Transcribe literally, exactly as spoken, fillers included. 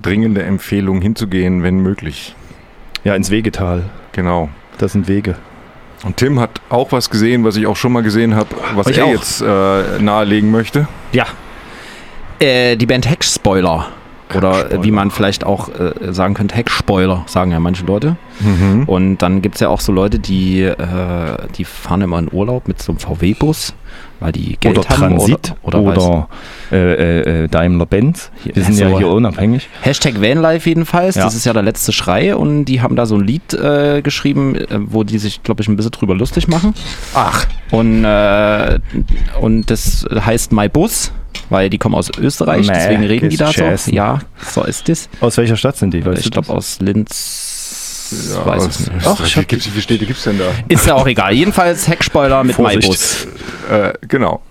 dringende Empfehlung hinzugehen, wenn möglich. Ja, ins Wegetal. Genau. Das sind Wege. Und Tim hat auch was gesehen, was ich auch schon mal gesehen habe, was ich er auch. jetzt äh, nahelegen möchte. Ja. Äh, die Band Heckspoiler. Oder Heckspoiler. wie man vielleicht auch äh, sagen könnte, Heckspoiler, sagen ja manche Leute. Mhm. Und dann gibt es ja auch so Leute, die, äh, die fahren immer in Urlaub mit so einem V W-Bus, weil die Geld Oder haben. Transit oder, oder, oder äh, äh, Daimler-Benz. Wir sind so. ja hier unabhängig. Hashtag Vanlife jedenfalls, Ja. das ist ja der letzte Schrei und die haben da so ein Lied äh, geschrieben, äh, wo die sich, glaube ich, ein bisschen drüber lustig machen. Ach. Und, äh, und das heißt My Bus, weil die kommen aus Österreich, Mäh, deswegen reden die da so. Scheißen. Ja, so ist das. Aus welcher Stadt sind die? Weißt Ich du glaube das? aus Linz, Ja, weiß aus ich nicht. Österreich. Wie gibt's- wie viele Städte gibt es denn da? Ist ja auch egal. Jedenfalls Heckspoiler mit My Vorsicht. Bus. Äh, genau.